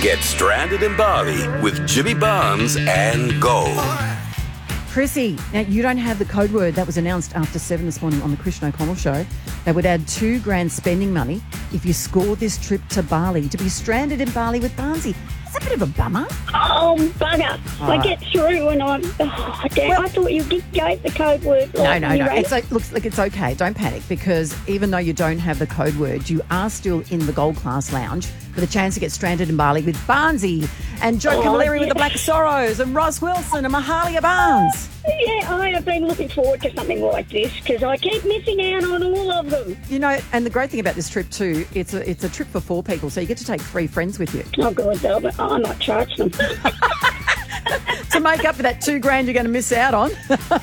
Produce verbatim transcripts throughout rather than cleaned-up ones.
Get stranded in Bali with Jimmy Barnes and Gold. Chrissy, now you don't have the code word that was announced after seven this morning on the Christian O'Connell Show. They would add two grand spending money if you scored this trip to Bali to be stranded in Bali with Barnesy. It's a bit of a bummer. Oh, bugger. Oh. I get through and I'm... Oh, damn, Well- I thought you gave the code word. No, Like, no, you no. ready? It's like, looks like it's okay. Don't panic, because even though you don't have the code word, you are still in the Gold Class Lounge with a chance to get stranded in Bali with Barnesy and Joe Oh, Camilleri yeah. with the Black Sorrows and Ross Wilson and Mahalia Barnes. Yeah, I have been looking forward to something like this because I keep missing out on all of them. You know, and the great thing about this trip too, it's a it's a trip for four people, so you get to take three friends with you Oh, God, Albert, I might charge them. to make up for that two grand you're going to miss out on.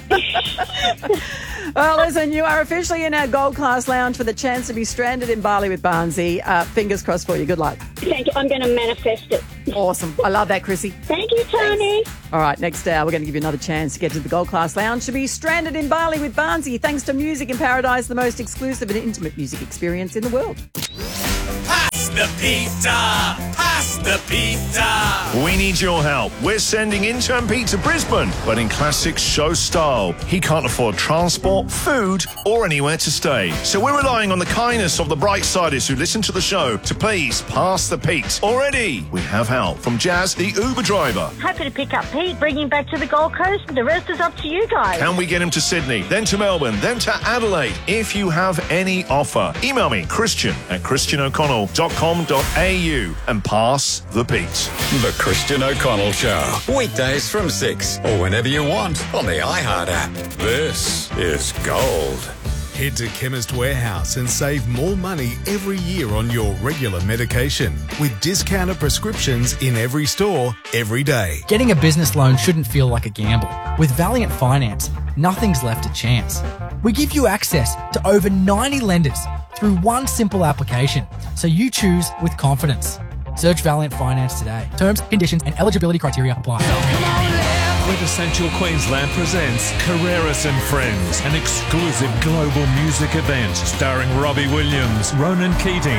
Well, listen, you are officially in our Gold Class Lounge for the chance to be stranded in Bali with Barnesy. Uh, fingers crossed for you. Good luck. Thank you. I'm going to manifest it. Awesome. I love that, Chrissy. Thank you, Tony. All right, next hour, we're going to give you another chance to get to the Gold Class Lounge to be stranded in Bali with Barnesy, thanks to Music in Paradise, the most exclusive and intimate music experience in the world. Pass the pizza! Pass the pizza! We need your help. We're sending intern Pete to Brisbane, but in classic show style. He can't afford transport, food, or anywhere to stay. So we're relying on the kindness of the Brightsiders who listen to the show to please pass the Pete. Already, we have help from Jazz, the Uber driver. Happy to pick up Pete, bring him back to the Gold Coast. The rest is up to you guys. Can we get him to Sydney, then to Melbourne, then to Adelaide? If you have any offer, email me, Christian at christian o'connell dot com dot a u and pass the Pete. The Christian O'Connell Show. Weekdays from six or whenever you want on the iHeart app. This is Gold. Head to Chemist Warehouse and save more money every year on your regular medication with discounted prescriptions in every store, every day. Getting a business loan shouldn't feel like a gamble. With Valiant Finance, nothing's left to chance. We give you access to over ninety lenders through one simple application, so you choose with confidence. Search Valiant Finance today. Terms, conditions, and eligibility criteria apply. Quintessential Queensland presents Carreras and Friends, an exclusive global music event starring Robbie Williams, Ronan Keating,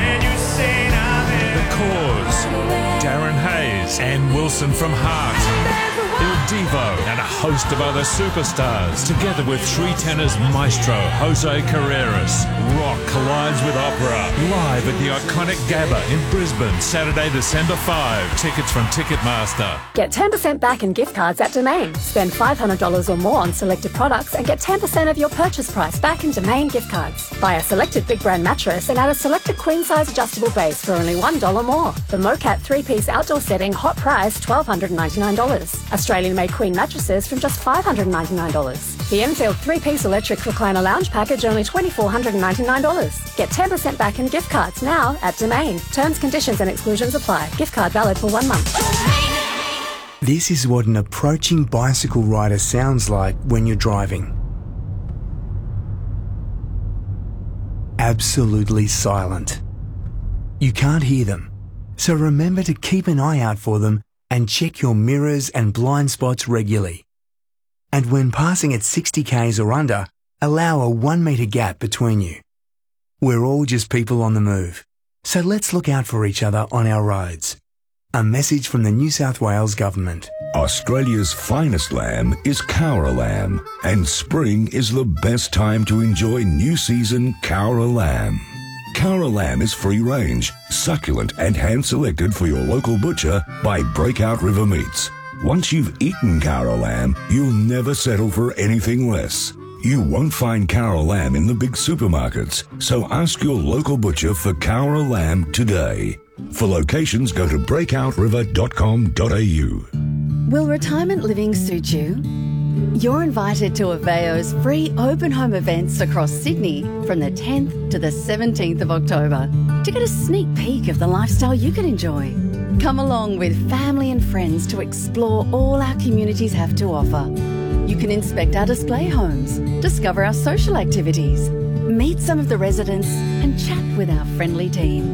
The Cause, Darren Hayes, Ann Wilson from Heart, Il Divo, and a host of other superstars, together with three tenors maestro Jose Carreras. Rock collides with opera, live at the iconic Gabba in Brisbane, Saturday, December fifth. Tickets from Ticketmaster. Get ten percent back in gift cards at Domain. Spend five hundred dollars or more on selected products and get ten percent of your purchase price back in Domain gift cards. Buy a selected big brand mattress and add a selected queen size adjustable base for only one dollar more. The Mocat three-piece outdoor setting, hot price one thousand two hundred ninety-nine dollars. Australian-made queen mattresses from just five hundred ninety-nine dollars. The Enfield three-piece electric recliner lounge package only two thousand four hundred ninety-nine dollars. Get ten percent back in gift cards now at Domain. Terms, conditions and exclusions apply. Gift card valid for one month. This is what an approaching bicycle rider sounds like when you're driving. Absolutely silent. You can't hear them, so remember to keep an eye out for them and check your mirrors and blind spots regularly. And when passing at sixty kays or under, allow a one metre gap between you. We're all just people on the move, so let's look out for each other on our roads. A message from the New South Wales Government. Australia's finest lamb is Cowra lamb, and spring is the best time to enjoy new season Cowra lamb. Cowra lamb is free range, succulent and hand selected for your local butcher by Breakout River Meats. Once you've eaten Cowra lamb, you'll never settle for anything less. You won't find Cowra lamb in the big supermarkets, so ask your local butcher for Cowra lamb today. For locations, go to breakout river dot com dot a u. Will retirement living suit you? You're invited to Aveo's free open home events across Sydney from the tenth to the seventeenth of October to get a sneak peek of the lifestyle you can enjoy. Come along with family and friends to explore all our communities have to offer. You can inspect our display homes, discover our social activities, meet some of the residents and chat with our friendly team.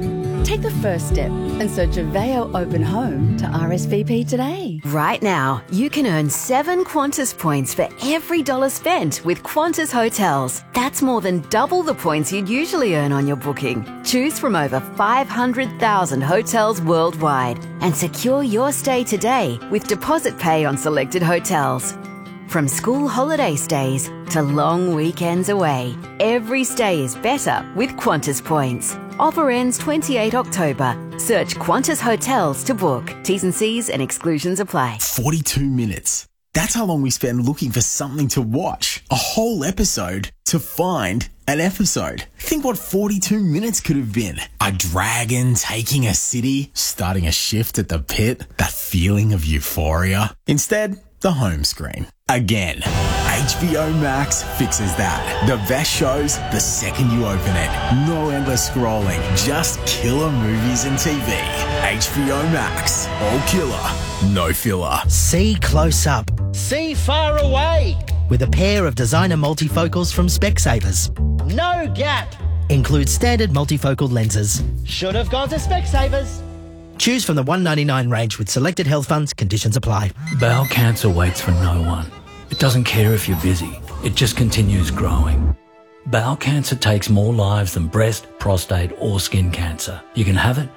Take the first step and search Aveo Open Home to R S V P today. Right now, you can earn seven Qantas points for every dollar spent with Qantas Hotels. That's more than double the points you'd usually earn on your booking. Choose from over five hundred thousand hotels worldwide and secure your stay today with deposit pay on selected hotels. From school holiday stays to long weekends away, every stay is better with Qantas points. Offer ends twenty-eighth October. Search Qantas Hotels to book. T's and C's and exclusions apply. forty-two minutes. That's how long we spend looking for something to watch. A whole episode to find an episode. Think what forty-two minutes could have been. A dragon taking a city, starting a shift at the pit, that feeling of euphoria. Instead, the home screen. Again. H B O Max fixes that. The best shows the second you open it. No endless scrolling, just killer movies and T V. H B O Max. All killer, no filler. See close up. See far away. With a pair of designer multifocals from Specsavers. No gap. Includes standard multifocal lenses. Should have gone to Specsavers. Choose from the one ninety-nine range with selected health funds. Conditions apply. Bowel cancer waits for no one. It doesn't care if you're busy. It just continues growing. Bowel cancer takes more lives than breast, prostate or skin cancer. You can have it